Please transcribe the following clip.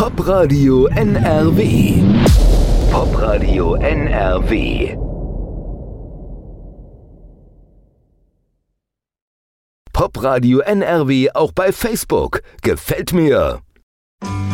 Popradio NRW. Popradio NRW. Popradio NRW auch bei Facebook. Gefällt mir.